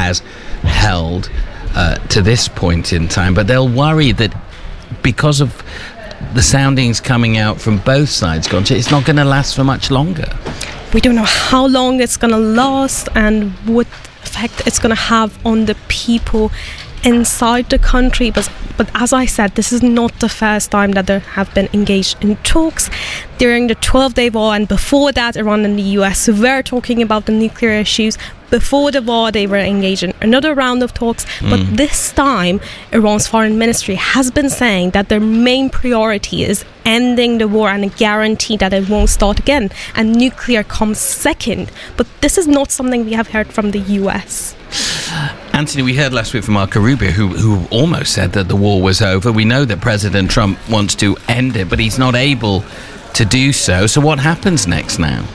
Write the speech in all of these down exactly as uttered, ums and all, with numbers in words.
has held uh, to this point in time. But they'll worry that because of the soundings coming out from both sides, Goncha, it's not going to last for much longer. We don't know how long it's going to last and what effect it's going to have on the people inside the country. But, but as I said, this is not the first time that they have been engaged in talks. During the twelve-day war and before that, Iran and the U S were talking about the nuclear issues. Before the war, they were engaged in another round of talks. Mm. But this time, Iran's foreign ministry has been saying that their main priority is ending the war and a guarantee that it won't start again. And nuclear comes second. But this is not something we have heard from the U S. Anthony, we heard last week from Marco Rubio, who, who almost said that the war was over. We know that President Trump wants to end it, but he's not able to do so. So what happens next now?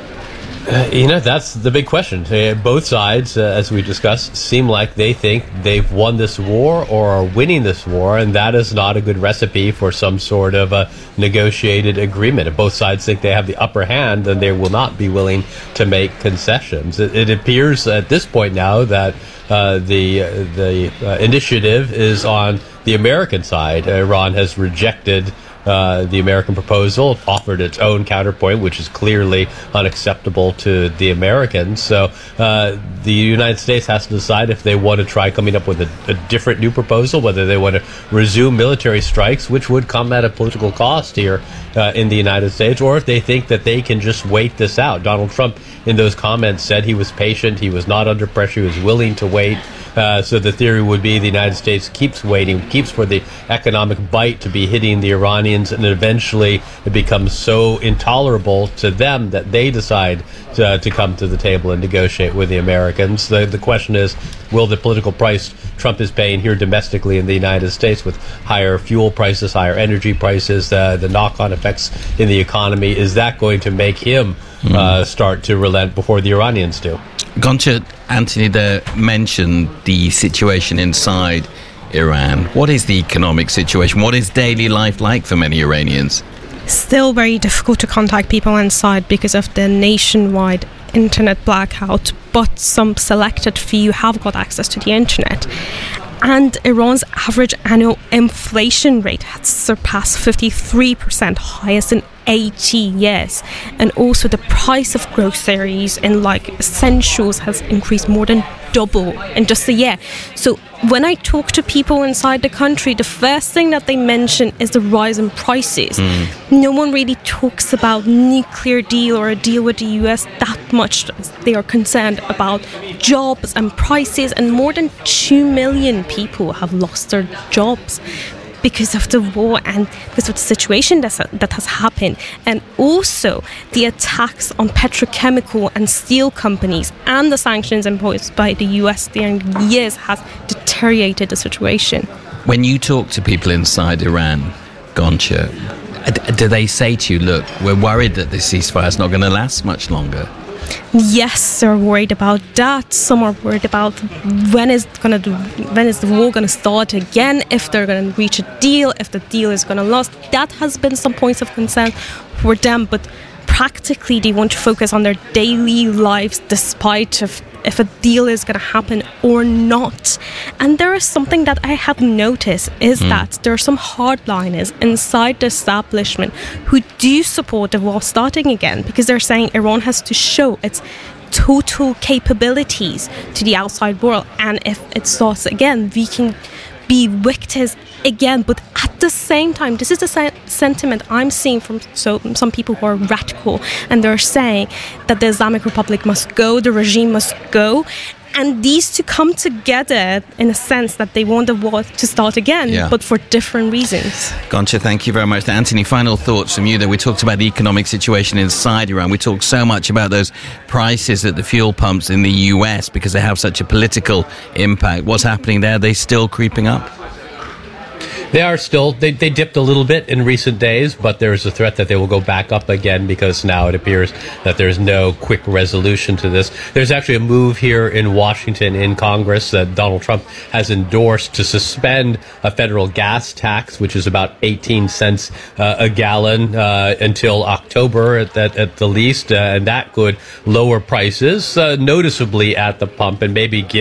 Uh, you know, that's the big question. Uh, both sides, uh, as we discussed, seem like they think they've won this war or are winning this war, and that is not a good recipe for some sort of a negotiated agreement. If both sides think they have the upper hand, then they will not be willing to make concessions. It, it appears at this point now that uh, the uh, the uh, initiative is on the American side. Iran has rejected Uh, the American proposal, offered its own counterpoint, which is clearly unacceptable to the Americans. So uh, the United States has to decide if they want to try coming up with a, a different new proposal, whether they want to resume military strikes, which would come at a political cost here uh, in the United States, or if they think that they can just wait this out. Donald Trump, in those comments, said he was patient, he was not under pressure, he was willing to wait. Uh, so the theory would be the United States keeps waiting, keeps for the economic bite to be hitting the Iranians, and eventually it becomes so intolerable to them that they decide to, to come to the table and negotiate with the Americans. The, the question is, will the political price Trump is paying here domestically in the United States with higher fuel prices, higher energy prices, uh, the knock-on effects in the economy, is that going to make him mm. uh, start to relent before the Iranians do? Goncha, Anthony there mentioned the situation inside Iran. What is the economic situation? What is daily life like for many Iranians? Still very difficult to contact people inside because of the nationwide internet blackout, but some selected few have got access to the internet. And Iran's average annual inflation rate has surpassed fifty-three percent, highest in eighty years. And also the price of groceries and like essentials has increased more than double in just a year. So when I talk to people inside the country, the first thing that they mention is the rise in prices. Mm. No one really talks about nuclear deal or a deal with the U S that much. They are concerned about jobs and prices, and more than two million people have lost their jobs because of the war and because of the situation that's, that has happened. And also the attacks on petrochemical and steel companies and the sanctions imposed by the U S during the years has deteriorated the situation. When you talk to people inside Iran, Goncha, do they say to you, look, we're worried that this ceasefire is not going to last much longer? Yes, they're worried about that. Some are worried about when is gonna do, when is the war going to start again, if they're going to reach a deal, if the deal is going to last. That has been some points of concern for them, but practically they want to focus on their daily lives despite of if a deal is going to happen or not. And there is something that I have noticed is mm. that there are some hardliners inside the establishment who do support the war starting again, because they're saying Iran has to show its total capabilities to the outside world, and if it starts again, we can be victors again. But at the same time, this is the se- sentiment I'm seeing from so, some people who are radical, and they're saying that the Islamic Republic must go, the regime must go, and these two come together in a sense that they want the war to start again, yeah. but for different reasons. Goncha, thank you very much. Anthony, final thoughts from you there. We talked about the economic situation inside Iran. We talked so much about those prices at the fuel pumps in the U S because they have such a political impact. What's happening there? Are they still creeping up? They are still, they, they dipped a little bit in recent days, but there's a threat that they will go back up again because now it appears that there's no quick resolution to this. There's actually a move here in Washington in Congress that Donald Trump has endorsed to suspend a federal gas tax, which is about eighteen cents uh, a gallon uh, until October at, at, at the least, uh, and that could lower prices uh, noticeably at the pump and maybe give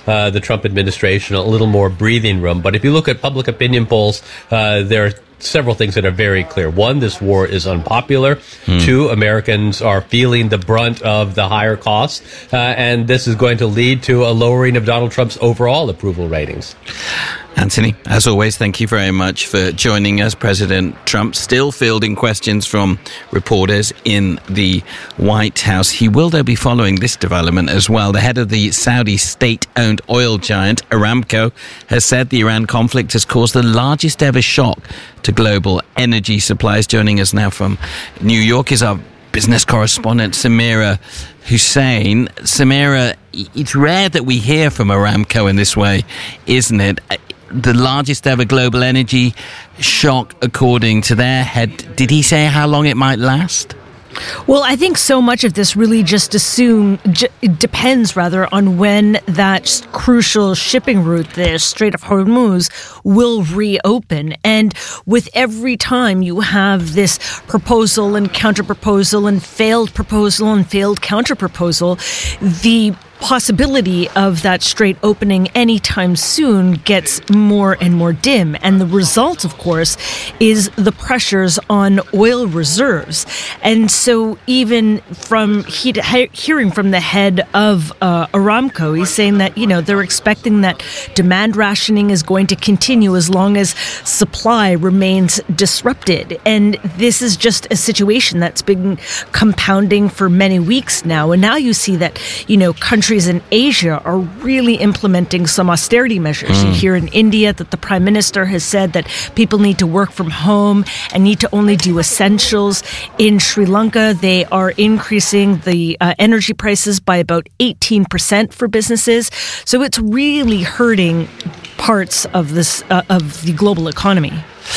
uh, the Trump administration a little more breathing room. But if you look at public opinion polls, uh, there are several things that are very clear. One, this war is unpopular. Hmm. Two, Americans are feeling the brunt of the higher costs. Uh, and this is going to lead to a lowering of Donald Trump's overall approval ratings. Anthony, as always, thank you very much for joining us. President Trump still fielding questions from reporters in the White House. He will, though, be following this development as well. The head of the Saudi state-owned oil giant, Aramco, has said the Iran conflict has caused the largest ever shock to global energy supplies. Joining us now from New York is our business correspondent, Samira Hussein. Samira, it's rare that we hear from Aramco in this way, isn't it? The largest ever global energy shock, according to their head. Did he say how long it might last? Well, I think so much of this really just assume j- it depends rather on when that crucial shipping route, the Strait of Hormuz, will reopen. And with every time you have this proposal and counter-proposal and failed proposal and failed counter-proposal, the possibility of that strait opening anytime soon gets more and more dim. And the result, of course, is the pressures on oil reserves. And so even from he, he, hearing from the head of uh, Aramco, he's saying that, you know, they're expecting that demand rationing is going to continue as long as supply remains disrupted. And this is just a situation that's been compounding for many weeks now. And now you see that, you know, countries in Asia are really implementing some austerity measures. Mm. You hear in India that the Prime Minister has said that people need to work from home and need to only do essentials. In Sri Lanka, they are increasing the uh, energy prices by about eighteen percent for businesses. So it's really hurting parts of this uh, of the global economy.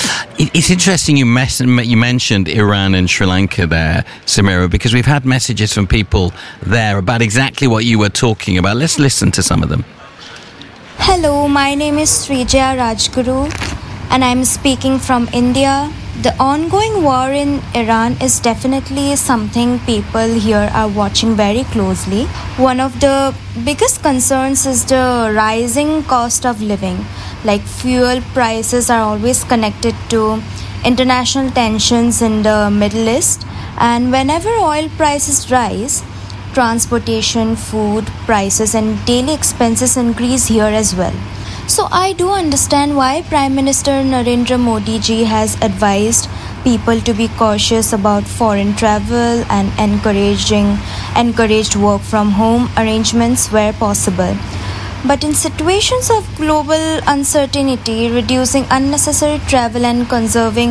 It's interesting you, mes- you mentioned Iran and Sri Lanka there, Samira, because we've had messages from people there about exactly what you were talking about. Let's listen to some of them. Hello, my name is Srijaya Rajguru and I'm speaking from India. The ongoing war in Iran is definitely something people here are watching very closely. One of the biggest concerns is the rising cost of living. Like fuel prices are always connected to international tensions in the Middle East, and whenever oil prices rise, transportation, food prices and daily expenses increase here as well. So I do understand why Prime Minister Narendra Modi ji has advised people to be cautious about foreign travel and encouraging encouraged work from home arrangements where possible. But in situations of global uncertainty, reducing unnecessary travel and conserving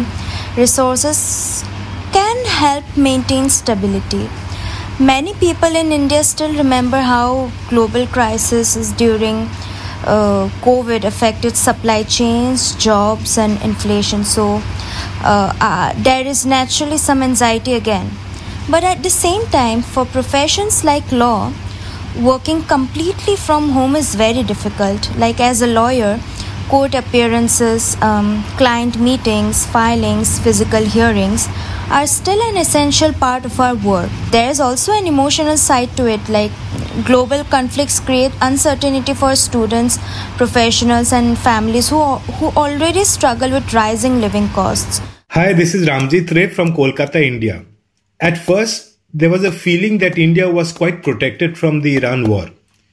resources can help maintain stability. Many people in India still remember how global crises during uh, COVID affected supply chains, jobs and inflation. So uh, uh, there is naturally some anxiety again. But at the same time, for professions like law, working completely from home is very difficult. Like as a lawyer, court appearances, um, client meetings, filings, physical hearings are still an essential part of our work. There is also an emotional side to it, like global conflicts create uncertainty for students, professionals and families who, who already struggle with rising living costs. Hi, this is Ramjit Ray from Kolkata, India. At first, there was a feeling that India was quite protected from the Iran war.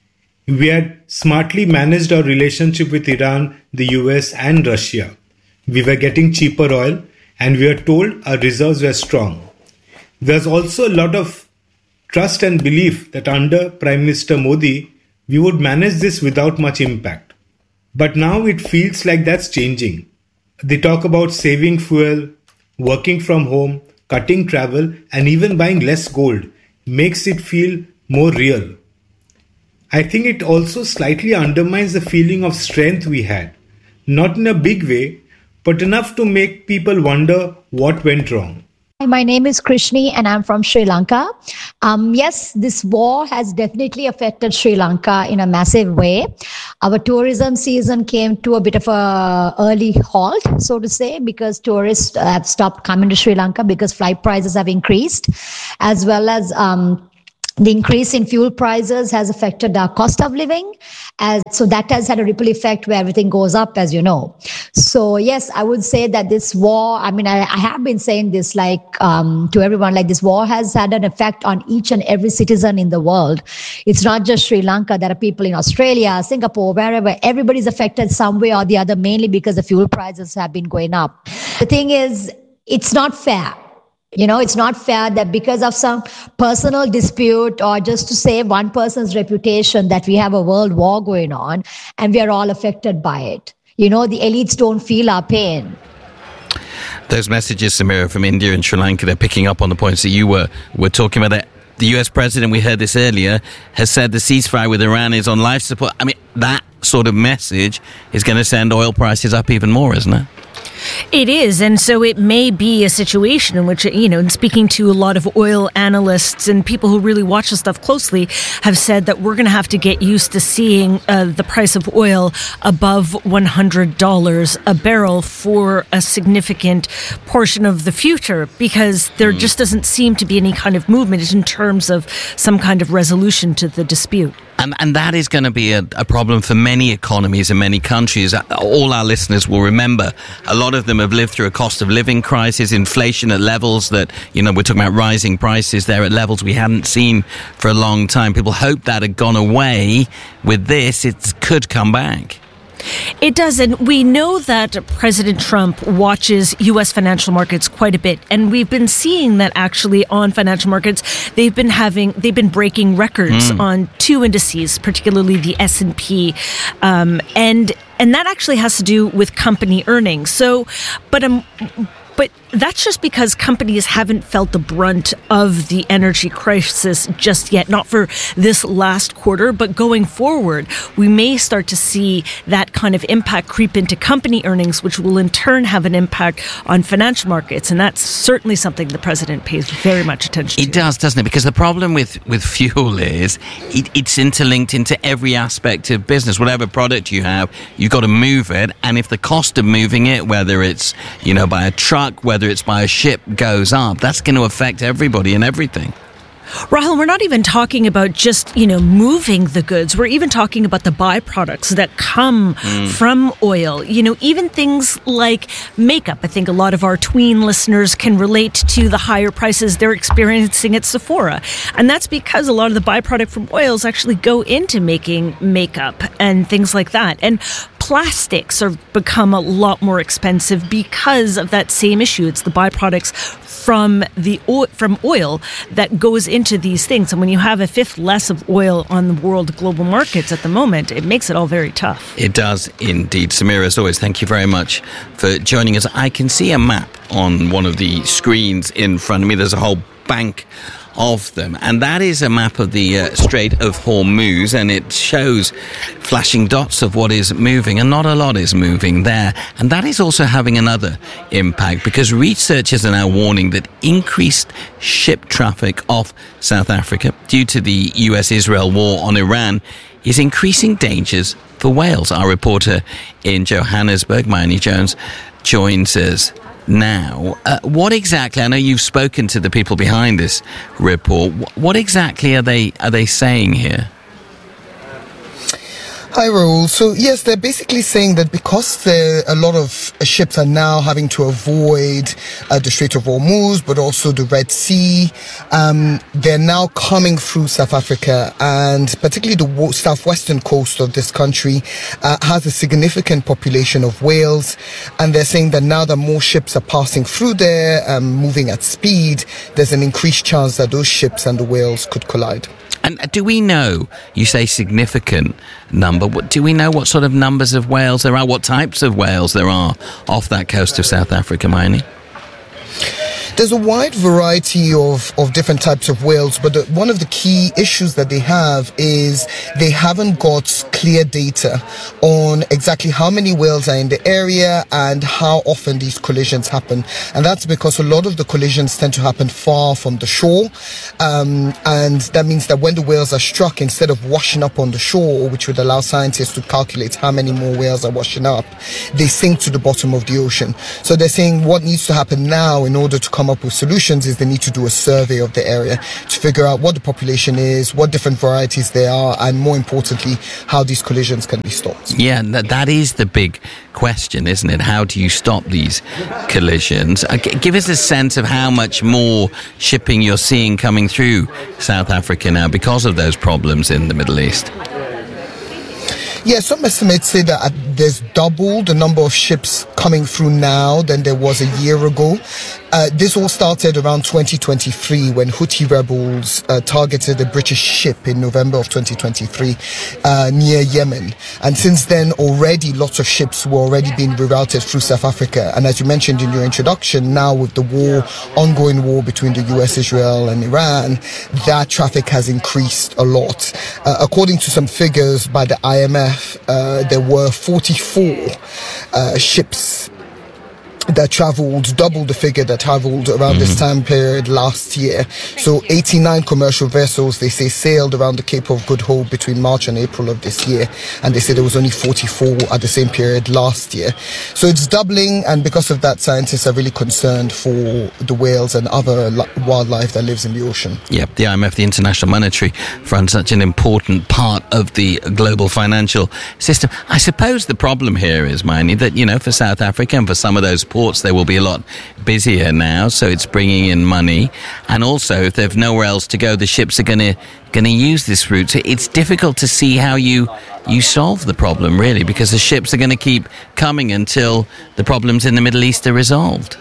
We had smartly managed our relationship with Iran, the U S and Russia. We were getting cheaper oil and we were told our reserves were strong. There's also a lot of trust and belief that under Prime Minister Modi, we would manage this without much impact. But now it feels like that's changing. They talk about saving fuel, working from home, cutting travel and even buying less gold makes it feel more real. I think it also slightly undermines the feeling of strength we had. Not in a big way, but enough to make people wonder what went wrong. My name is Krishni and I'm from Sri Lanka. Um, yes, this war has definitely affected Sri Lanka in a massive way. Our tourism season came to a bit of a early halt, so to say, because tourists have stopped coming to Sri Lanka because flight prices have increased, as well as um, The increase in fuel prices has affected our cost of living. As, so that has had a ripple effect where everything goes up, as you know. So yes, I would say that this war, I mean, I, I have been saying this like um, to everyone, like this war has had an effect on each and every citizen in the world. It's not just Sri Lanka. There are people in Australia, Singapore, wherever. Everybody's affected some way or the other, mainly because the fuel prices have been going up. The thing is, it's not fair. You know, it's not fair that because of some personal dispute or just to save one person's reputation that we have a world war going on and we are all affected by it. You know, the elites don't feel our pain. Those messages, Samira, from India and Sri Lanka, they're picking up on the points that you were, were talking about. The U S president, we heard this earlier, has said the ceasefire with Iran is on life support. I mean, that sort of message is going to send oil prices up even more, isn't it? It is, and so it may be a situation in which, you know, and speaking to a lot of oil analysts and people who really watch this stuff closely have said that we're going to have to get used to seeing uh, the price of oil above one hundred dollars a barrel for a significant portion of the future, because there mm. just doesn't seem to be any kind of movement in terms of some kind of resolution to the dispute. And, and that is going to be a, a problem for many economies in many countries. All our listeners will remember a lot of them have lived through a cost of living crisis, inflation at levels that, you know, we're talking about rising prices there at levels we hadn't seen for a long time. People hope that had gone away. With this, it could come back. It does, and we know that President Trump watches U S financial markets quite a bit, and we've been seeing that actually on financial markets they've been having they've been breaking records mm. on two indices, particularly the S and P, um, and and that actually has to do with company earnings. So, but um. But that's just because companies haven't felt the brunt of the energy crisis just yet, not for this last quarter, but going forward, we may start to see that kind of impact creep into company earnings, which will in turn have an impact on financial markets. And that's certainly something the president pays very much attention to. It does, doesn't it? Because the problem with, with fuel is it, it's interlinked into every aspect of business. Whatever product you have, you've got to move it. And if the cost of moving it, whether it's, you know, by a truck, whether it's by a ship, goes up, that's going to affect everybody and everything. Rahul, we're not even talking about just, you know, moving the goods. We're even talking about the byproducts that come mm. from oil. You know, even things like makeup. I think a lot of our tween listeners can relate to the higher prices they're experiencing at Sephora. And that's because a lot of the byproduct from oils actually go into making makeup and things like that. And plastics have become a lot more expensive because of that same issue. It's the byproducts from the oil, from oil that goes into these things. And when you have a fifth less of oil on the world global markets at the moment, it makes it all very tough. It does indeed. Samira, as always, thank you very much for joining us. I can see a map on one of the screens in front of me. There's a whole bank of them, and that is a map of the uh, Strait of Hormuz, and it shows flashing dots of what is moving, and not a lot is moving there. And that is also having another impact, because researchers are now warning that increased ship traffic off South Africa due to the U S Israel war on Iran is increasing dangers for whales. Our reporter in Johannesburg, Mayani Jones, joins us now. Uh, what exactly, I know you've spoken to the people behind this report, what exactly are they are they saying here? Hi, Rahul. So, yes, they're basically saying that because there, a lot of ships are now having to avoid uh, the Strait of Hormuz, but also the Red Sea, um, they're now coming through South Africa, and particularly the southwestern coast of this country uh, has a significant population of whales. And they're saying that now that more ships are passing through there, um, moving at speed, there's an increased chance that those ships and the whales could collide. And do we know, you say significant number, what, do we know what sort of numbers of whales there are, what types of whales there are off that coast of South Africa, Mayani? There's a wide variety of, of different types of whales, but the, one of the key issues that they have is they haven't got clear data on exactly how many whales are in the area and how often these collisions happen. And that's because a lot of the collisions tend to happen far from the shore. Um, and that means that when the whales are struck, instead of washing up on the shore, which would allow scientists to calculate how many more whales are washing up, they sink to the bottom of the ocean. So they're saying what needs to happen now in order to come come up with solutions is they need to do a survey of the area to figure out what the population is, what different varieties there are, and more importantly, how these collisions can be stopped. Yeah, that, that is the big question, isn't it? How do you stop these collisions? Uh, g- give us a sense of how much more shipping you're seeing coming through South Africa now because of those problems in the Middle East. Yeah, some estimates say that there's double the number of ships coming through now than there was a year ago. Uh, this all started around twenty twenty-three when Houthi rebels uh, targeted a British ship in November of twenty twenty-three uh, near Yemen. And since then, already lots of ships were already being rerouted through South Africa. And as you mentioned in your introduction, now with the war, ongoing war between the U S, Israel and Iran, that traffic has increased a lot. Uh, according to some figures by the I M F, uh, there were forty-four uh, ships that travelled, double the figure that travelled around mm-hmm. this time period last year. So eighty-nine commercial vessels, they say, sailed around the Cape of Good Hope between March and April of this year. And they say there was only forty-four at the same period last year. So it's doubling, and because of that, scientists are really concerned for the whales and other li- wildlife that lives in the ocean. Yep, the I M F, the International Monetary Fund, such an important part of the global financial system. I suppose the problem here is, Maini, that, you know, for South Africa and for some of those ports, they will be a lot busier now, so it's bringing in money. And also, if they've nowhere else to go, the ships are going to going to use this route. So it's difficult to see how you you solve the problem, really, because the ships are going to keep coming until the problems in the Middle East are resolved.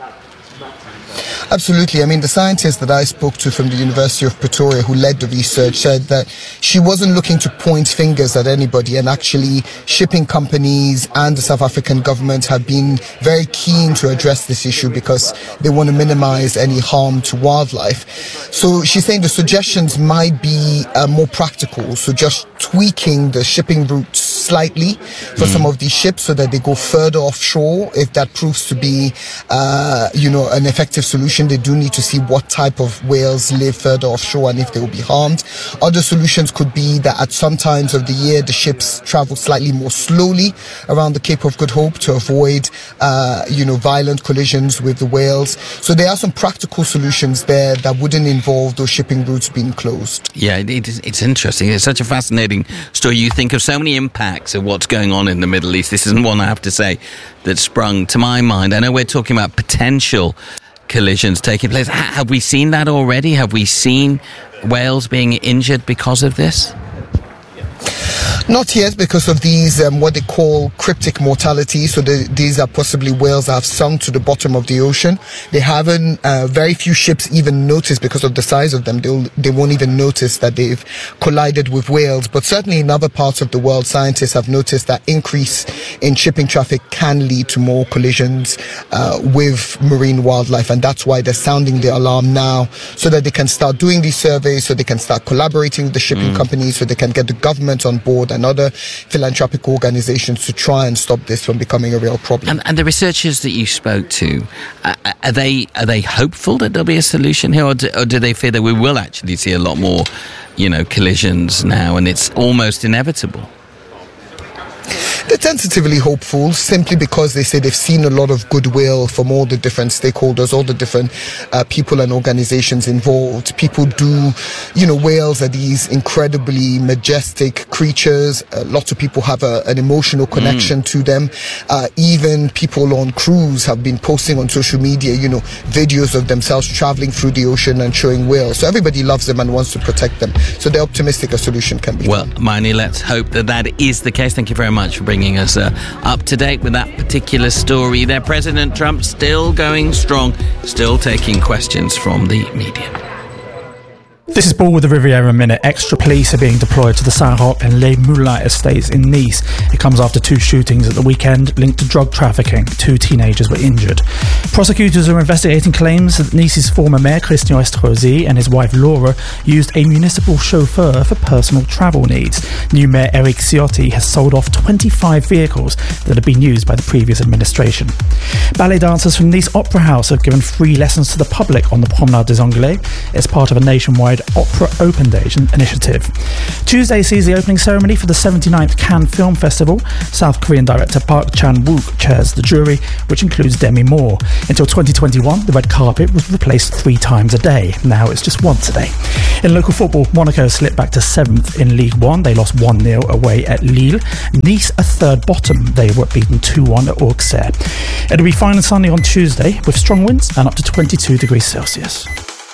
Absolutely. I mean, the scientist that I spoke to from the University of Pretoria who led the research said that she wasn't looking to point fingers at anybody, and actually shipping companies and the South African government have been very keen to address this issue because they want to minimize any harm to wildlife. So she's saying the suggestions might be uh, more practical. So just tweaking the shipping routes slightly for mm. some of these ships so that they go further offshore. If that proves to be, uh, you know, an effective solution, they do need to see what type of whales live further offshore and if they will be harmed. Other solutions could be that at some times of the year, the ships travel slightly more slowly around the Cape of Good Hope to avoid, uh, you know, violent collisions with the whales. So there are some practical solutions there that wouldn't involve those shipping routes being closed. Yeah, it is, it's interesting. It's such a fascinating story. You think of so many impacts of what's going on in the Middle East. This isn't one, I have to say, that sprung to my mind. I know we're talking about potential collisions taking place. H- have we seen that already? Have we seen whales being injured because of this? Not yet, because of these, um, what they call cryptic mortality. So the, these are possibly whales that have sunk to the bottom of the ocean. They haven't, uh, very few ships even notice because of the size of them. They'll, they won't even notice that they've collided with whales. But certainly in other parts of the world, scientists have noticed that increase in shipping traffic can lead to more collisions uh, with marine wildlife. And that's why they're sounding the alarm now, so that they can start doing these surveys, so they can start collaborating with the shipping mm. companies, so they can get the government on board and other philanthropic organizations to try and stop this from becoming a real problem. And, and the researchers that you spoke to, uh, are they are they hopeful that there'll be a solution here, or do, or do they fear that we will actually see a lot more, you know, collisions now, and it's almost inevitable? They're tentatively hopeful, simply because they say they've seen a lot of goodwill from all the different stakeholders, all the different uh, people and organizations involved. People do, you know, whales are these incredibly majestic creatures. Uh, lots of people have a, an emotional connection mm. to them. Uh, even people on cruise have been posting on social media, you know, videos of themselves traveling through the ocean and showing whales. So everybody loves them and wants to protect them. So they're optimistic a solution can be Well, found. Maini, let's hope that that is the case. Thank you very much for bringing us uh, up to date with that particular story there. President Trump still going strong, still taking questions from the media. This is Paul with the Riviera Minute. Extra police are being deployed to the Saint-Roch and Les Moulins estates in Nice. It comes after two shootings at the weekend linked to drug trafficking. Two teenagers were injured. Prosecutors are investigating claims that Nice's former mayor, Christian Estrosi, and his wife Laura used a municipal chauffeur for personal travel needs. New mayor Eric Ciotti has sold off twenty-five vehicles that had been used by the previous administration. Ballet dancers from Nice Opera House have given free lessons to the public on the Promenade des Anglais. It's part of a nationwide Worldwide Opera Open Days initiative. Tuesday sees the opening ceremony for the seventy-ninth Cannes Film Festival. South Korean director Park Chan-wook chairs the jury, which includes Demi Moore. Until twenty twenty-one, the red carpet was replaced three times a day. Now it's just once a day. In local football, Monaco slipped back to seventh in League One. They lost one nil away at Lille. Nice, a third bottom. They were beaten two one at Auxerre. It'll be fine and sunny on Tuesday with strong winds and up to twenty-two degrees Celsius.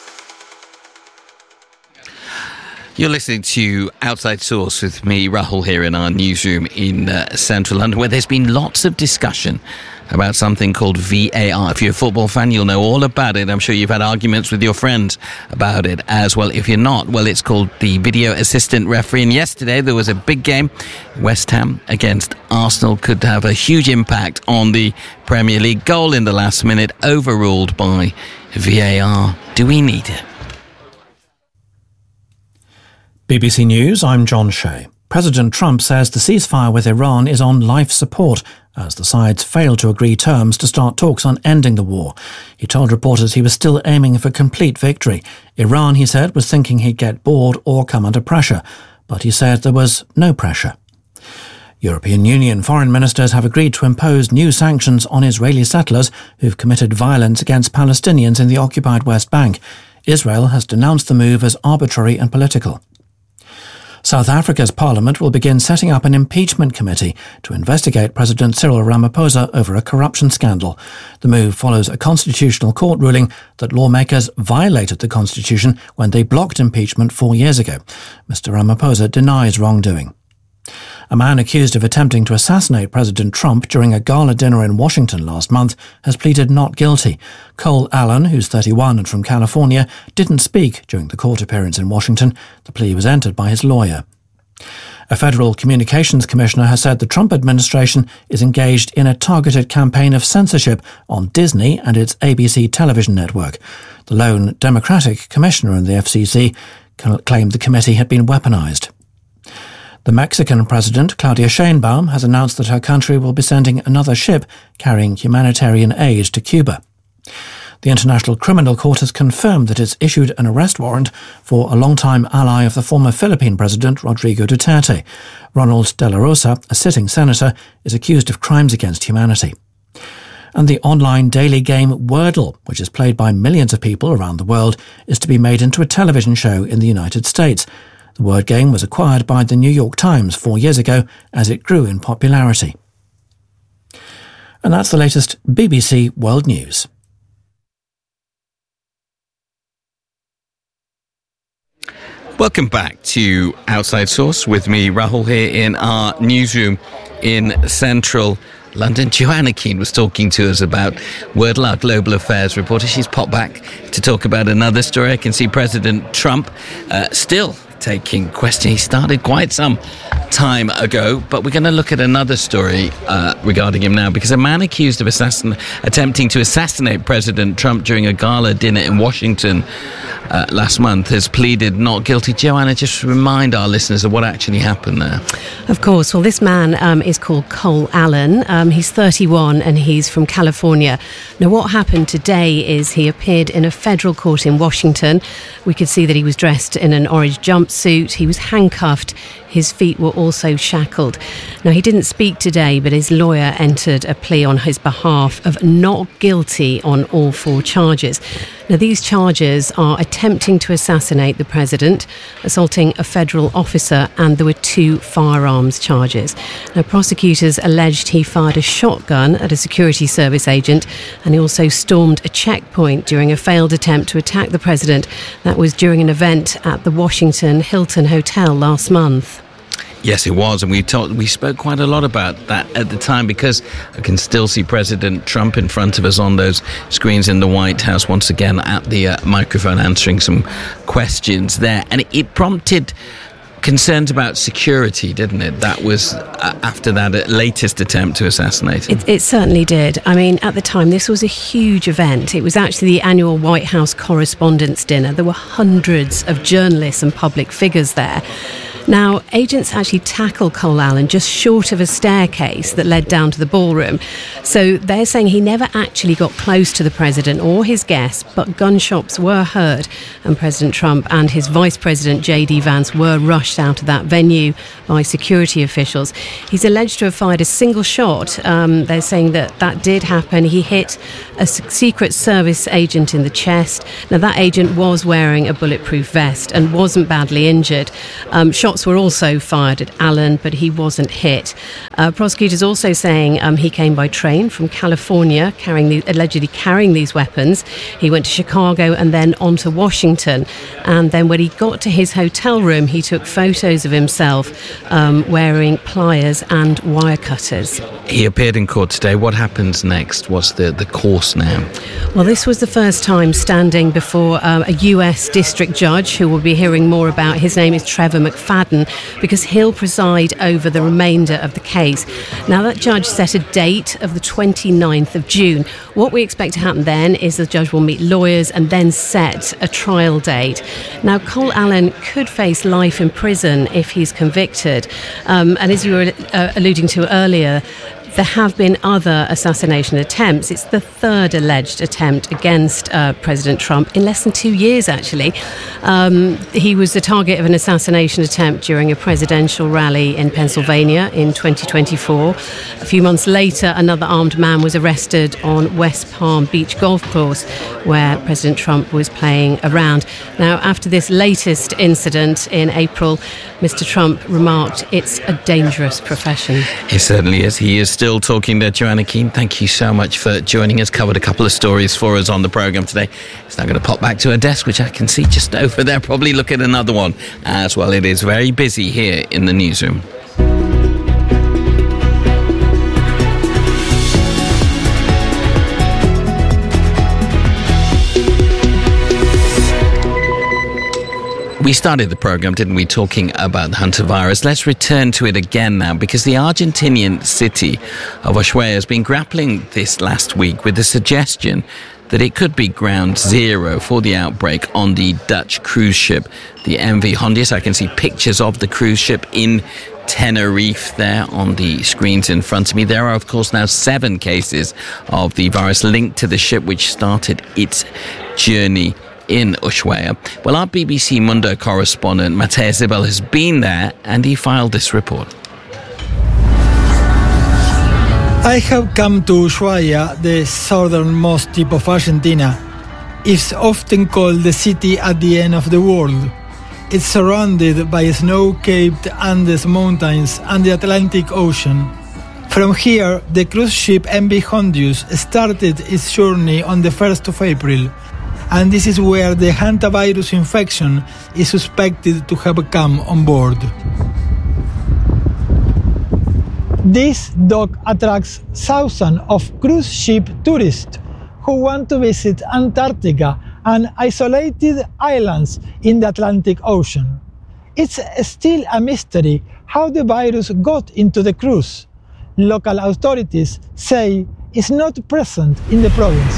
You're listening to Outside Source with me, Rahul, here in our newsroom in uh, central London, where there's been lots of discussion about something called V A R. If you're a football fan, you'll know all about it. I'm sure you've had arguments with your friends about it as well. If you're not, well, it's called the Video Assistant Referee. And yesterday there was a big game. West Ham against Arsenal could have a huge impact on the Premier League. Goal in the last minute, overruled by V A R. Do we need it? B B C News, I'm John Shea. President Trump says the ceasefire with Iran is on life support as the sides failed to agree terms to start talks on ending the war. He told reporters he was still aiming for complete victory. Iran, he said, was thinking he'd get bored or come under pressure, but he said there was no pressure. European Union foreign ministers have agreed to impose new sanctions on Israeli settlers who've committed violence against Palestinians in the occupied West Bank. Israel has denounced the move as arbitrary and political. South Africa's parliament will begin setting up an impeachment committee to investigate President Cyril Ramaphosa over a corruption scandal. The move follows a constitutional court ruling that lawmakers violated the constitution when they blocked impeachment four years ago. Mister Ramaphosa denies wrongdoing. A man accused of attempting to assassinate President Trump during a gala dinner in Washington last month has pleaded not guilty. Cole Allen, who's thirty-one and from California, didn't speak during the court appearance in Washington. The plea was entered by his lawyer. A federal communications commissioner has said the Trump administration is engaged in a targeted campaign of censorship on Disney and its A B C television network. The lone Democratic commissioner in the F C C claimed the committee had been weaponized. The Mexican president, Claudia Sheinbaum, has announced that her country will be sending another ship carrying humanitarian aid to Cuba. The International Criminal Court has confirmed that it's issued an arrest warrant for a longtime ally of the former Philippine president, Rodrigo Duterte. Ronald De La Rosa, a sitting senator, is accused of crimes against humanity. And the online daily game Wordle, which is played by millions of people around the world, is to be made into a television show in the United States. The word game was acquired by the New York Times four years ago as it grew in popularity. And that's the latest B B C World News. Welcome back to Outside Source with me, Rahul, here in our newsroom in central London. Joanna Keane was talking to us about Wordle, our global affairs reporter. She's popped back to talk about another story. I can see President Trump uh, still taking questions. He started quite some time ago, but we're going to look at another story uh, regarding him now, because a man accused of assassin- attempting to assassinate President Trump during a gala dinner in Washington uh, last month has pleaded not guilty. Joanna, just remind our listeners of what actually happened there. Of course. Well, this man um, is called Cole Allen. Um, he's thirty-one and he's from California. Now, what happened today is he appeared in a federal court in Washington. We could see that he was dressed in an orange jumpsuit. He was handcuffed. His feet were also shackled. Now, he didn't speak today, but his lawyer entered a plea on his behalf of not guilty on all four charges. Now, these charges are attempting to assassinate the president, assaulting a federal officer, and there were two firearms charges. Now, prosecutors alleged he fired a shotgun at a security service agent, and he also stormed a checkpoint during a failed attempt to attack the president. That was during an event at the Washington Hilton Hotel last month. Yes, it was, and we talked, we spoke quite a lot about that at the time, because I can still see President Trump in front of us on those screens in the White House once again at the uh, microphone answering some questions there, and it, it prompted concerns about security, didn't it? That was uh, after that uh, latest attempt to assassinate him. It, it certainly did. I mean, at the time, this was a huge event. It was actually the annual White House Correspondents' Dinner. There were hundreds of journalists and public figures there. Now, agents actually tackled Cole Allen just short of a staircase that led down to the ballroom. So they're saying he never actually got close to the president or his guests, but gunshots were heard, and President Trump and his vice president, J D Vance, were rushed out of that venue by security officials. He's alleged to have fired a single shot. Um, they're saying that that did happen. He hit a Secret Service agent in the chest. Now, that agent was wearing a bulletproof vest and wasn't badly injured. Um, shots were also fired at Allen, but he wasn't hit. Uh, prosecutors also saying um, he came by train from California, carrying the, allegedly carrying these weapons. He went to Chicago and then on to Washington. And then when he got to his hotel room, he took photos of himself um, wearing pliers and wire cutters. He appeared in court today. What happens next? What's the, the course now? Well, this was the first time standing before um, a U S district judge who we'll be hearing more about. His name is Trevor McFadden, because he'll preside over the remainder of the case. Now, that judge set a date of the twenty-ninth of June. What we expect to happen then is the judge will meet lawyers and then set a trial date. Now, Cole Allen could face life in prison if he's convicted. Um, and as you were uh, alluding to earlier, there have been other assassination attempts. It's the third alleged attempt against uh, President Trump in less than two years, actually. Um, he was the target of an assassination attempt during a presidential rally in Pennsylvania in twenty twenty-four. A few months later, another armed man was arrested on West Palm Beach Golf Course, where President Trump was playing around. Now, after this latest incident in April, Mister Trump remarked, "It's a dangerous profession." It certainly is. He is still talking to Joanna Keane. Thank you so much for joining us. Covered a couple of stories for us on the programme today. It's now going to pop back to her desk, which I can see just over there. Probably look at another one as well. It is very busy here in the newsroom. We started the programme, didn't we, talking about the hantavirus. Let's return to it again now, because the Argentinian city of Ushuaia has been grappling this last week with the suggestion that it could be ground zero for the outbreak on the Dutch cruise ship, the M V Hondius. I can see pictures of the cruise ship in Tenerife there on the screens in front of me. There are, of course, now seven cases of the virus linked to the ship, which started its journey in Ushuaia. Well, our B B C Mundo correspondent Mateus Zibel has been there, and he filed this report. I have come to Ushuaia, the southernmost tip of Argentina. It's often called the city at the end of the world. It's surrounded by snow-capped Andes mountains and the Atlantic Ocean. From here, the cruise ship M V Hondius started its journey on the first of April, and this is where the hantavirus infection is suspected to have come on board. This dock attracts thousands of cruise ship tourists who want to visit Antarctica and isolated islands in the Atlantic Ocean. It's still a mystery how the virus got into the cruise. Local authorities say it's not present in the province.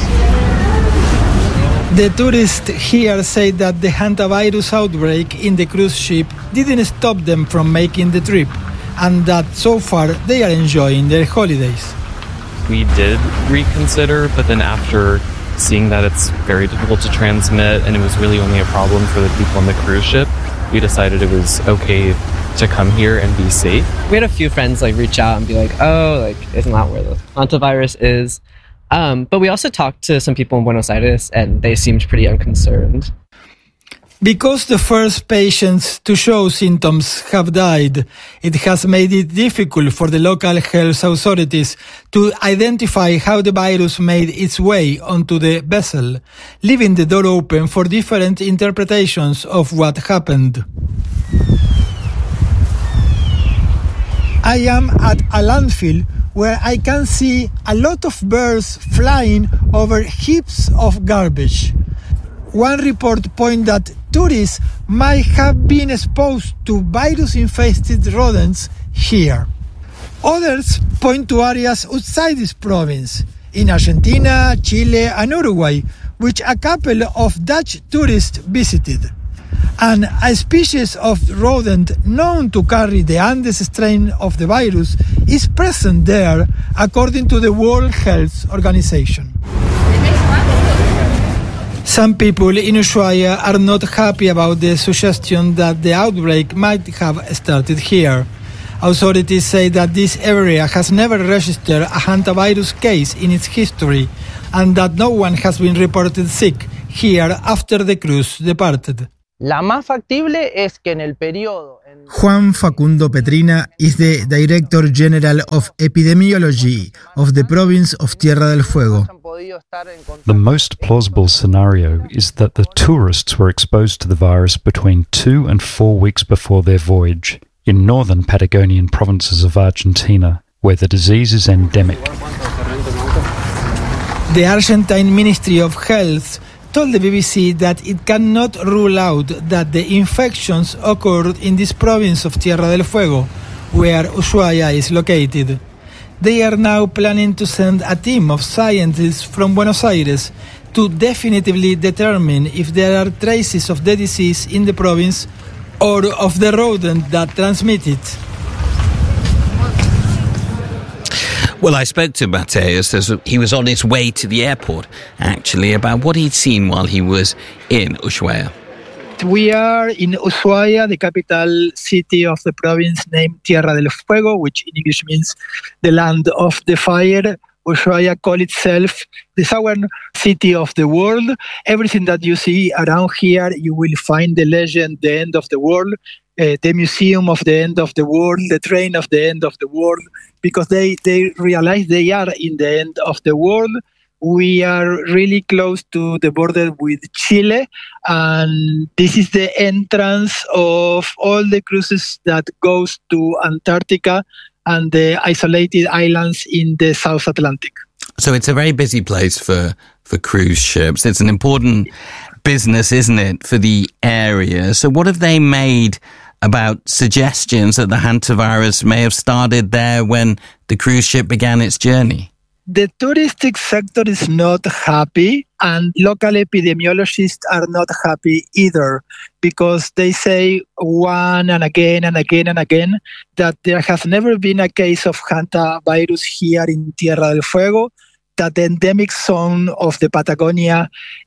The tourists here say that the hantavirus outbreak in the cruise ship didn't stop them from making the trip, and that so far they are enjoying their holidays. We did reconsider, but then after seeing that it's very difficult to transmit and it was really only a problem for the people on the cruise ship, we decided it was okay to come here and be safe. We had a few friends like reach out and be like, oh, like isn't that where the hantavirus is? Um, but we also talked to some people in Buenos Aires and they seemed pretty unconcerned. Because the first patients to show symptoms have died, it has made it difficult for the local health authorities to identify how the virus made its way onto the vessel, leaving the door open for different interpretations of what happened. I am at a landfill where I can see a lot of birds flying over heaps of garbage. One report points that tourists might have been exposed to virus-infested rodents here. Others point to areas outside this province, in Argentina, Chile and Uruguay, which a couple of Dutch tourists visited. and a species of rodent known to carry the Andes strain of the virus is present there, according to the World Health Organization. Some people in Ushuaia are not happy about the suggestion that the outbreak might have started here. Authorities say that this area has never registered a hantavirus case in its history and that no one has been reported sick here after the cruise departed. La más factible es que en el periodo... Juan Facundo Petrina is the Director General of Epidemiology of the province of Tierra del Fuego. The most plausible scenario is that the tourists were exposed to the virus between two and four weeks before their voyage in northern Patagonian provinces of Argentina, where the disease is endemic. The Argentine Ministry of Health told the B B C that it cannot rule out that the infections occurred in this province of Tierra del Fuego, where Ushuaia is located. They are now planning to send a team of scientists from Buenos Aires to definitively determine if there are traces of the disease in the province or of the rodent that transmit it. Well, I spoke to Mateus as he was on his way to the airport, actually, about what he'd seen while he was in Ushuaia. We are in Ushuaia, the capital city of the province named Tierra del Fuego, which in English means the land of the fire. Ushuaia calls itself the southern city of the world. Everything that you see around here, you will find the legend, the end of the world, uh, the museum of the end of the world, the train of the end of the world, because they, they realize they are in the end of the world. We are really close to the border with Chile, and this is the entrance of all the cruises that goes to Antarctica and the isolated islands in the South Atlantic. So it's a very busy place for, for cruise ships. It's an important business, isn't it, for the area? So what have they made about suggestions that the hantavirus may have started there when the cruise ship began its journey? The touristic sector is not happy, and local epidemiologists are not happy either, because they say one and again and again and again that there has never been a case of hantavirus here in Tierra del Fuego, that the endemic zone of the Patagonia uh,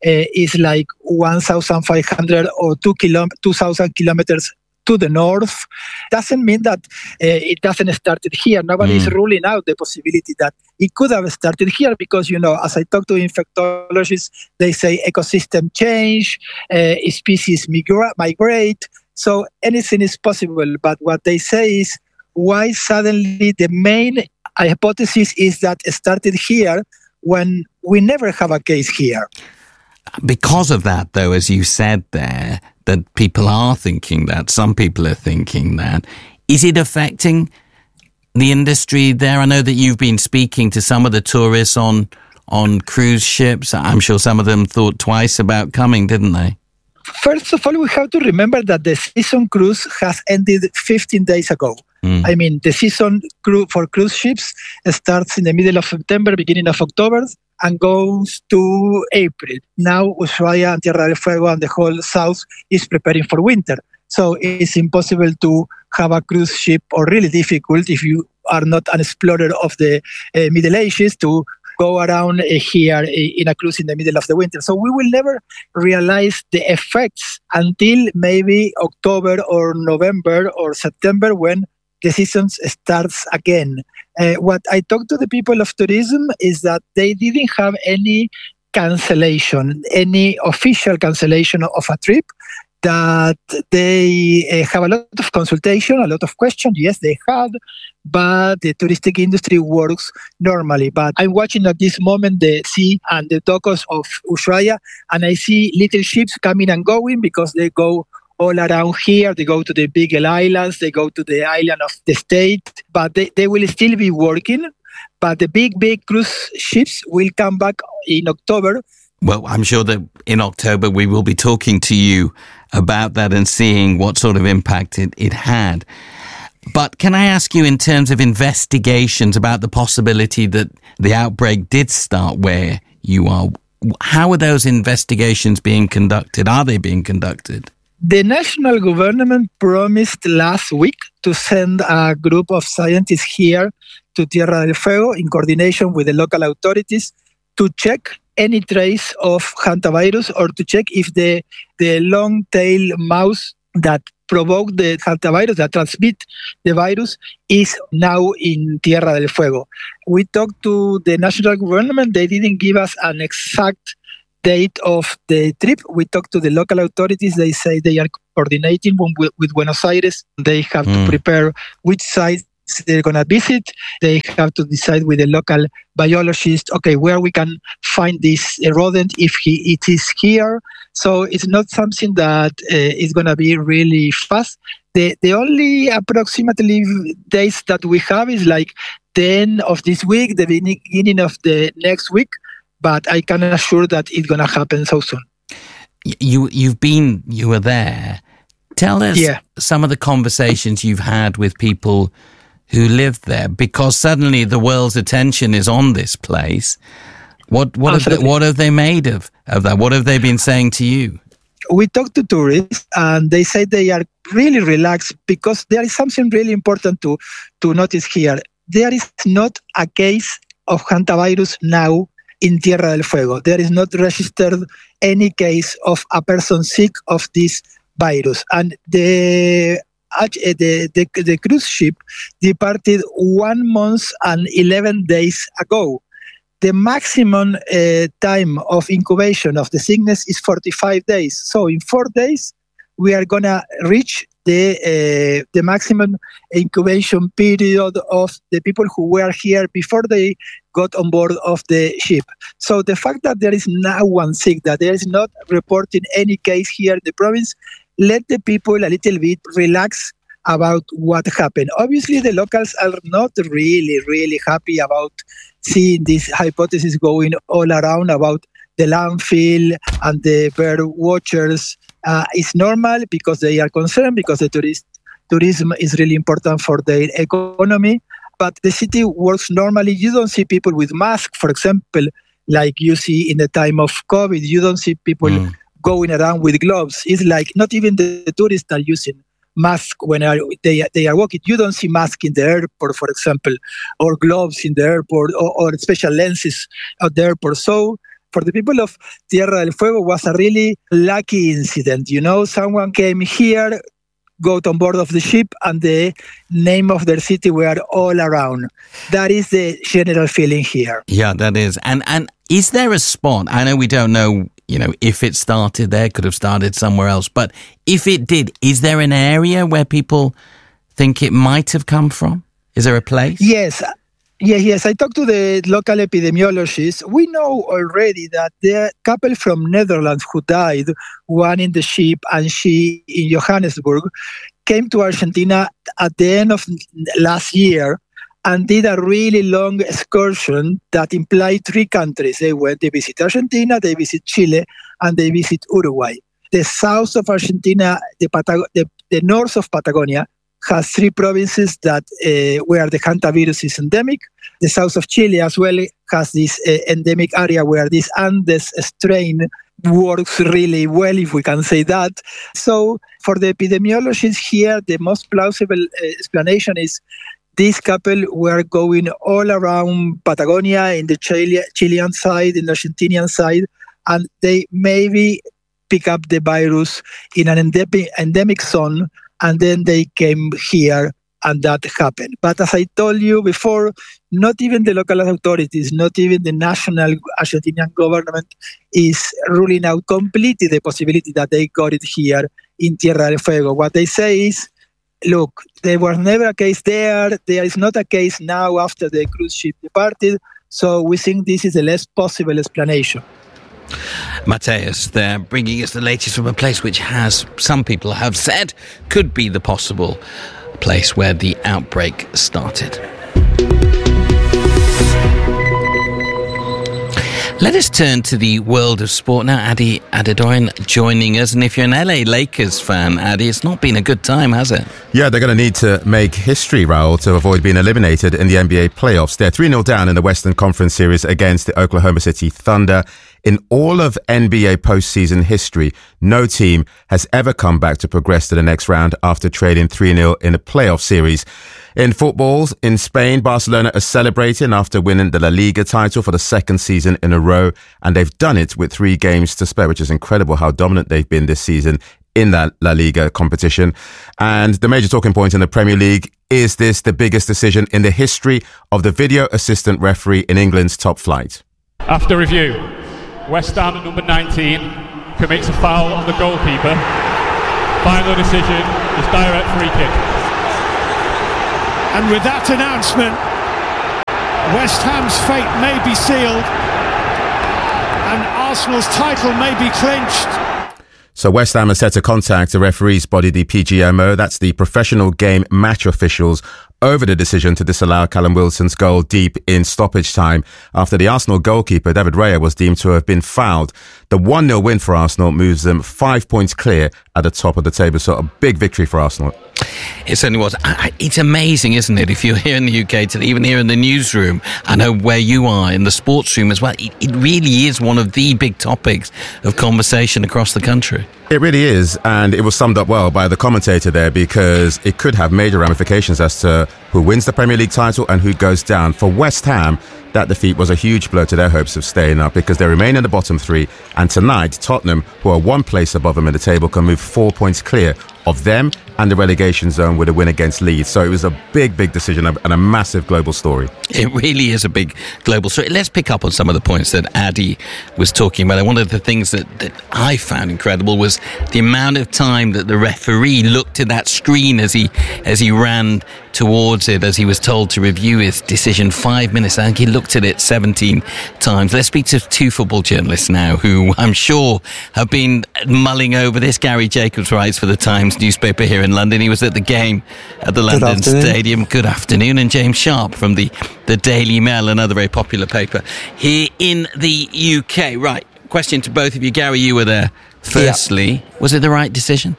is like one thousand five hundred or two thousand kilometers to the north. Doesn't mean that uh, it doesn't started here. Nobody mm. is ruling out the possibility that it could have started here, because, you know, as I talk to infectologists, they say ecosystem change, uh, species migra- migrate, so anything is possible. But what they say is, why suddenly the main hypothesis is that it started here when we never have a case here. Because of that, though, as you said there, that people are thinking that, some people are thinking that, is it affecting the industry there? I know that you've been speaking to some of the tourists on on cruise ships. I'm sure some of them thought twice about coming, didn't they? First of all, we have to remember that the season cruise has ended fifteen days ago. Mm. I mean, the season cruise for cruise ships starts in the middle of September, beginning of October, and goes to April. Now, Ushuaia and Tierra del Fuego and the whole south is preparing for winter. So it's impossible to have a cruise ship, or really difficult if you are not an explorer of the uh, Middle Ages, to go around uh, here uh, in a cruise in the middle of the winter. So we will never realize the effects until maybe October or November or September, when the season starts again. Uh, what I talked to the people of tourism is that they didn't have any cancellation, any official cancellation of a trip, that they uh, have a lot of consultation, a lot of questions. Yes, they had, but the touristic industry works normally. But I'm watching at this moment the sea and the docks of Ushuaia, and I see little ships coming and going, because they go all around here. They go to the Beagle Islands, they go to the island of the state, but they, they will still be working. But the big, big cruise ships will come back in October. Well, I'm sure that in October we will be talking to you about that and seeing what sort of impact it, it had. But can I ask you, in terms of investigations about the possibility that the outbreak did start where you are, how are those investigations being conducted? Are they being conducted? The national government promised last week to send a group of scientists here to Tierra del Fuego in coordination with the local authorities to check any trace of hantavirus or to check if the, the long-tailed mouse that provoke the hantavirus, that transmit the virus, is now in Tierra del Fuego. We talked to the national government. They didn't give us an exact date of the trip. We talked to the local authorities. They say they are coordinating with, with Buenos Aires. They have mm. to prepare which sites they're going to visit. They have to decide with the local biologist, okay, where we can find this rodent if he, it is here. So it's not something that uh, is going to be really fast. The, the only approximately days that we have is like the end of this week, the beginning of the next week. But I can assure that it's going to happen so soon. You, you've been, you were there. Tell us yeah. some of the conversations you've had with people who live there, because suddenly the world's attention is on this place. What what have they, what have they made of, of that? What have they been saying to you? We talked to tourists and they say they are really relaxed because there is something really important to, to notice here. There is not a case of hantavirus now in Tierra del Fuego. There is not registered any case of a person sick of this virus. And the the, the, the cruise ship departed one month and eleven days ago. The maximum uh, time of incubation of the sickness is forty-five days. So in four days, we are going to reach the uh, the maximum incubation period of the people who were here before they got on board of the ship. So the fact that there is no one sick, that there is not reporting any case here in the province, let the people a little bit relax about what happened. Obviously, the locals are not really, really happy about seeing this hypothesis going all around about the landfill and the bird watchers. Uh, it's normal because they are concerned, because the tourist tourism is really important for their economy. But the city works normally. You don't see people with masks, for example, like you see in the time of COVID. You don't see people mm. going around with gloves. It's like not even the tourists are using masks when are, they, they are walking. You don't see masks in the airport, for example, or gloves in the airport, or, or special lenses at the airport. So for the people of Tierra del Fuego, was a really lucky incident. You know, someone came here, got on board of the ship, and the name of their city were all around. That is the general feeling here. Yeah, that is. And and is there a spot? I know we don't know, you know, if it started there, could have started somewhere else. But if it did, is there an area where people think it might have come from? Is there a place? Yes. Yes, yes. I talked to the local epidemiologists. We know already that the couple from Netherlands who died, one in the ship and she in Johannesburg, came to Argentina at the end of last year and did a really long excursion that implied three countries. They went, they visit Argentina, they visit Chile, and they visit Uruguay. The south of Argentina, the, Patag- the, the north of Patagonia, has three provinces that uh, where the hantavirus is endemic. The south of Chile as well has this uh, endemic area where this Andes strain works really well, if we can say that. So for the epidemiologists here, the most plausible uh, explanation is this couple were going all around Patagonia, in the Chile, Chilean side, in the Argentinian side, and they maybe pick up the virus in an endemic, endemic zone, and then they came here and that happened. But as I told you before, not even the local authorities, not even the national Argentinian government is ruling out completely the possibility that they got it here in Tierra del Fuego. What they say is, look, there was never a case there. There is not a case now after the cruise ship departed. So we think this is the less possible explanation. Mateus, they're bringing us the latest from a place which has, some people have said, could be the possible place where the outbreak started. Let us turn to the world of sport now. Adi Adedoyin joining us. And if you're an L A Lakers fan, Adi, it's not been a good time, has it? Yeah, they're going to need to make history, Raul, to avoid being eliminated in the N B A playoffs. They're three nil down in the Western Conference Series against the Oklahoma City Thunder. In all of N B A postseason history, no team has ever come back to progress to the next round after trailing three nil in a playoff series. In football, in Spain, Barcelona are celebrating after winning the La Liga title for the second season in a row, and they've done it with three games to spare, which is incredible how dominant they've been this season in that La Liga competition. And the major talking point in the Premier League, is this the biggest decision in the history of the video assistant referee in England's top flight? After review, West Ham at number nineteen commits a foul on the goalkeeper. Final decision is direct free kick. And with that announcement, West Ham's fate may be sealed and Arsenal's title may be clinched. So West Ham are set to contact the referee's body, the P G M O, that's the Professional Game Match Officials, over the decision to disallow Callum Wilson's goal deep in stoppage time after the Arsenal goalkeeper, David Raya, was deemed to have been fouled. The one nil win for Arsenal moves them five points clear at the top of the table, so a big victory for Arsenal. It certainly was. It's amazing, isn't it? If you're here in the U K today, even here in the newsroom, I know where you are, in the sports room as well, it, it really is one of the big topics of conversation across the country. It really is, and it was summed up well by the commentator there, because it could have major ramifications as to who wins the Premier League title and who goes down. For West Ham, that defeat was a huge blow to their hopes of staying up, because they remain in the bottom three, and tonight Tottenham, who are one place above them in the table, can move four points clear of them and the relegation zone with a win against Leeds. So it was a big, big decision and a massive global story. It really is a big global story. Let's pick up on some of the points that Adi was talking about. And one of the things that, that I found incredible was the amount of time that the referee looked at that screen as he as he ran towards it, as he was told to review his decision. Five minutes. I think he looked at it seventeen times. Let's speak to two football journalists now who I'm sure have been mulling over this. Gary Jacobs writes for the Times newspaper here in London. He was at the game at the Good London afternoon. Stadium. Good afternoon. And James Sharp from the, the Daily Mail, another very popular paper here in the U K. Right, question to both of you. Gary, you were there. Firstly, yeah. Was it the right decision?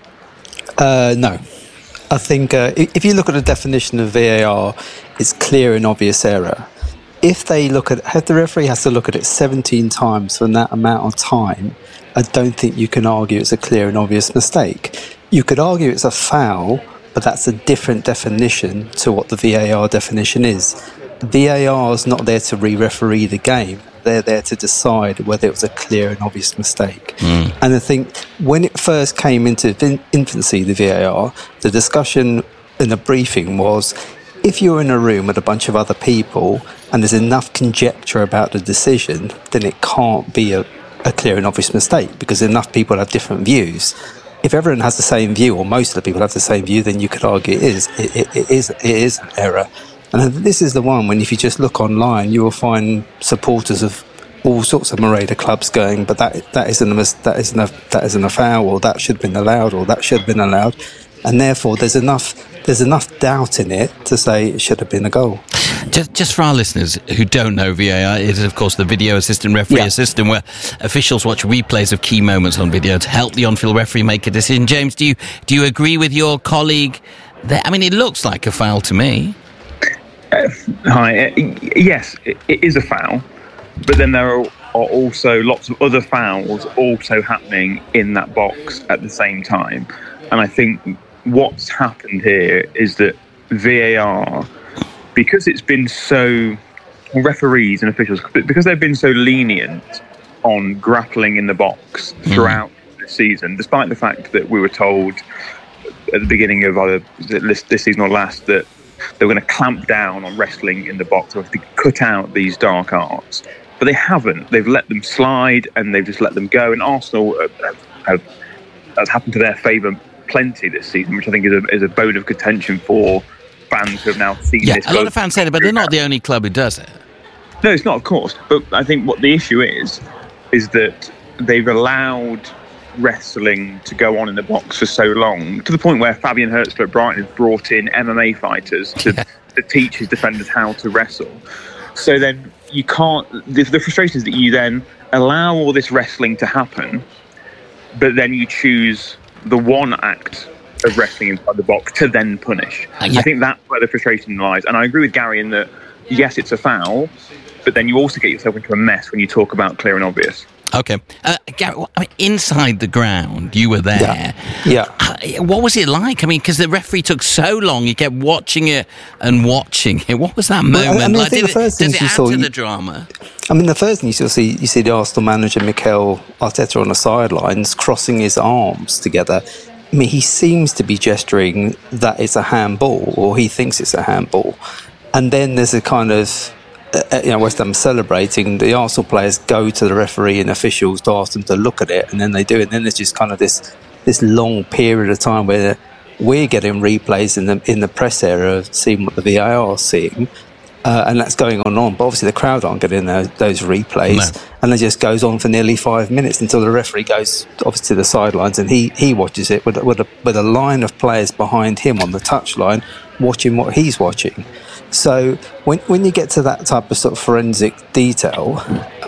Uh, no. I think uh, if you look at the definition of V A R, it's clear and obvious error. If they look at, if the referee has to look at it seventeen times for that amount of time, I don't think you can argue it's a clear and obvious mistake. You could argue it's a foul, but that's a different definition to what the V A R definition is. V A R is not there to re-referee the game. They're there to decide whether it was a clear and obvious mistake. Mm. And I think when it first came into infancy, the V A R, the discussion in the briefing was, if you're in a room with a bunch of other people and there's enough conjecture about the decision, then it can't be a, a clear and obvious mistake, because enough people have different views. If everyone has the same view, or most of the people have the same view, then you could argue it is it, it, it is it is an error. And this is the one when, if you just look online, you will find supporters of all sorts of Moreda clubs going, but that that isn't a that isn't a that isn't a foul, or that should have been allowed, or that should have been allowed, and therefore there's enough there's enough doubt in it to say it should have been a goal. Just, just for our listeners who don't know, V A R is, of course, the video assistant referee yeah. system where officials watch replays of key moments on video to help the on-field referee make a decision. James, do you do you agree with your colleague there? I mean, it looks like a foul to me. Uh, hi. Uh, yes, it, it is a foul, but then there are, are also lots of other fouls also happening in that box at the same time. And I think what's happened here is that V A R, because it's been so, referees and officials, because they've been so lenient on grappling in the box throughout mm. the season, despite the fact that we were told at the beginning of either this, this season or last that they were going to clamp down on wrestling in the box, or to cut out these dark arts. But they haven't. They've let them slide and they've just let them go. And Arsenal have, have, has happened to their favour plenty this season, which I think is a, is a bone of contention for fans who have now seen yeah, this. A lot of fans say it, but they're not the only club who does it. No, it's not, of course. But I think what the issue is, is that they've allowed wrestling to go on in the box for so long, to the point where Fabian Herzler at Brighton has brought in M M A fighters to, yeah. to teach his defenders how to wrestle. So then you can't, the, the frustration is that you then allow all this wrestling to happen, but then you choose the one act of wrestling inside the box to then punish. Uh, yeah. I think that's where the frustration lies. And I agree with Gary in that, yes, it's a foul, but then you also get yourself into a mess when you talk about clear and obvious. Okay. Uh, Gary, I mean, inside the ground, you were there. Yeah. yeah. Uh, what was it like? I mean, because the referee took so long, you kept watching it and watching it. What was that moment? Well, I mean, like, I think did the first it, thing does it you add saw, to you, the drama? I mean, the first thing you still see, you see the Arsenal manager Mikel Arteta on the sidelines crossing his arms together. I mean, he seems to be gesturing that it's a handball, or he thinks it's a handball. And then there's a kind of, uh, you know, West Ham celebrating. The Arsenal players go to the referee and officials to ask them to look at it, and then they do. And then there's just kind of this this long period of time where we're getting replays in the in the press area of seeing what the V A R is seeing. Uh, and that's going on and on. But obviously the crowd aren't getting those, those replays. No. And it just goes on for nearly five minutes until the referee goes obviously to the sidelines and he, he watches it with, with, a, with a line of players behind him on the touchline watching what he's watching. So when when you get to that type of sort of forensic detail,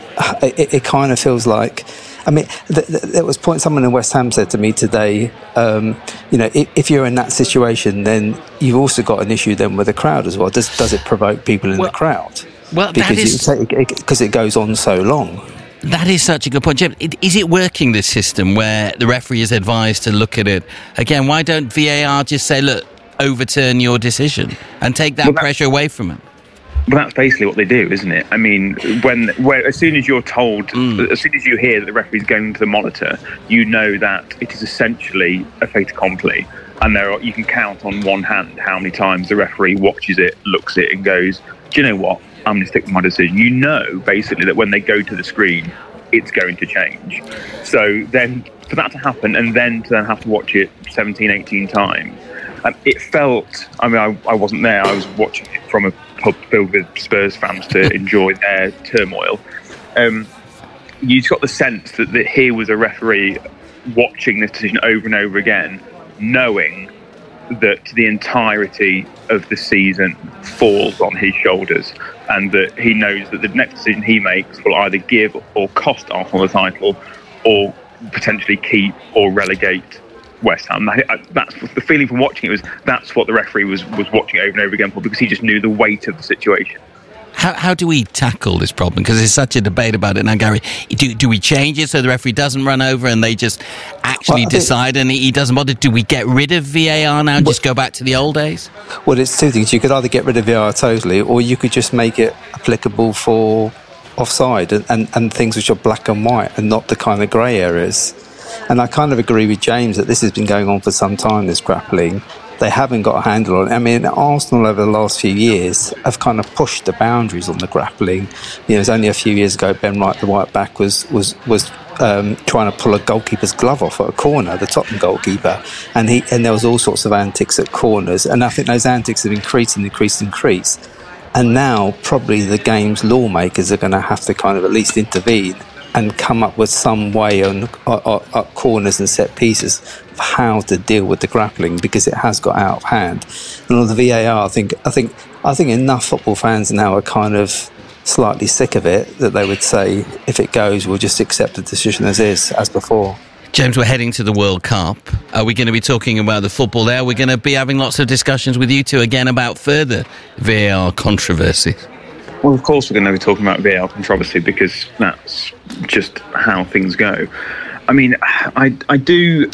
it, it kind of feels like... I mean, th- th- there was point someone in West Ham said to me today, um, you know, if, if you're in that situation, then you've also got an issue then with the crowd as well. Does does it provoke people in well, the crowd? Well, because that is because it, it, it goes on so long. That is such a good point, Jim. Is it working, this system where the referee is advised to look at it again? Why don't V A R just say, look, overturn your decision and take that well, pressure away from it? Well, that's basically what they do, isn't it? I mean, when, when as soon as you're told, mm. as soon as you hear that the referee's going to the monitor, you know that it is essentially a fait accompli, and there are, you can count on one hand how many times the referee watches it, looks at it, and goes, "Do you know what? I'm going to stick with my decision." You know, basically, that when they go to the screen, it's going to change. So then, for that to happen, and then to then have to watch it seventeen, eighteen times, um, it felt. I mean, I, I wasn't there. I was watching it from a pub filled with Spurs fans to enjoy their turmoil. Um, you got the sense that, that here was a referee watching this decision over and over again, knowing that the entirety of the season falls on his shoulders, and that he knows that the next decision he makes will either give or cost Arsenal the title, or potentially keep or relegate West Ham. That's the feeling from watching it, was that's what the referee was, was watching over and over again for, because he just knew the weight of the situation. How how do we tackle this problem? Because there's such a debate about it now, Gary. Do do we change it so the referee doesn't run over and they just actually well, decide think, and he doesn't bother? Do we get rid of V A R now and well, just go back to the old days? Well, it's two things. You could either get rid of V A R totally, or you could just make it applicable for offside and, and, and things which are black and white and not the kind of grey areas. And I kind of agree with James that this has been going on for some time, this grappling. They haven't got a handle on it. I mean, Arsenal over the last few years have kind of pushed the boundaries on the grappling. You know, it was only a few years ago Ben Wright, the right back, was was was um, trying to pull a goalkeeper's glove off at a corner, the Tottenham goalkeeper, and he and there was all sorts of antics at corners. And I think those antics have increased and increased and increased. And now probably the game's lawmakers are going to have to kind of at least intervene and come up with some way on, on, on corners and set pieces of how to deal with the grappling, because it has got out of hand. And on the V A R, I think I think I think enough football fans now are kind of slightly sick of it that they would say, if it goes, we'll just accept the decision as is, as before. James, we're heading to the World Cup. Are we going to be talking about the football there? We're going to be having lots of discussions with you two again about further V A R controversies. Well, of course we're going to be talking about V A R controversy, because that's just how things go. I mean, I I do,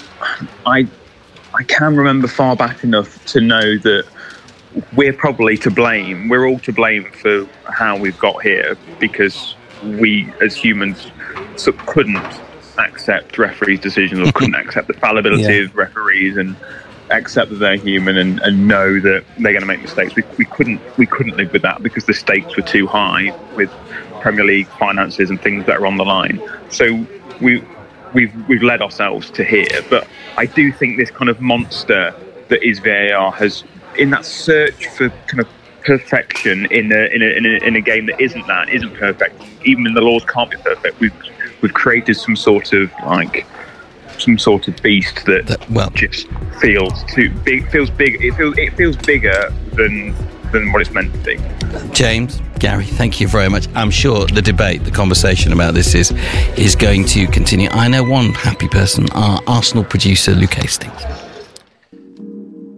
I I can remember far back enough to know that we're probably to blame. We're all to blame for how we've got here, because we as humans so couldn't accept referees' decisions, or couldn't accept the fallibility yeah. of referees, and accept that they're human, and, and know that they're going to make mistakes. We, we couldn't we couldn't live with that, because the stakes were too high with Premier League finances and things that are on the line. So we we've we've led ourselves to here. But I do think this kind of monster that is V A R has, in that search for kind of perfection in a in a in a, in a game that isn't that isn't perfect, even in the laws can't be perfect. We've we've created some sort of like. some sort of beast that, that well, just feels too big. Feels big. It feels it feels bigger than than what it's meant to be. James, Gary, thank you very much. I'm sure the debate, the conversation about this is is going to continue. I know one happy person, our Arsenal producer, Luke Hastings.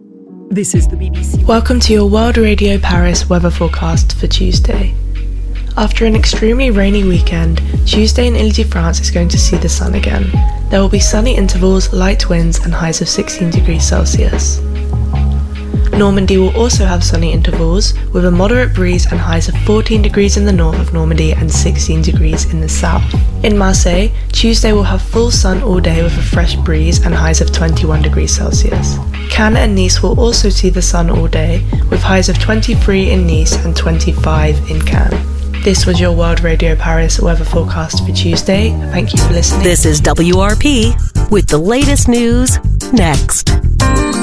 This is the B B C. Welcome to your World Radio Paris weather forecast for Tuesday. After an extremely rainy weekend, Tuesday in Ile-de-France is going to see the sun again. There will be sunny intervals, light winds and highs of sixteen degrees Celsius. Normandy will also have sunny intervals, with a moderate breeze and highs of fourteen degrees in the north of Normandy and sixteen degrees in the south. In Marseille, Tuesday will have full sun all day with a fresh breeze and highs of twenty-one degrees Celsius. Cannes and Nice will also see the sun all day, with highs of twenty-three in Nice and twenty-five in Cannes. This was your World Radio Paris weather forecast for Tuesday. Thank you for listening. This is W R P with the latest news next.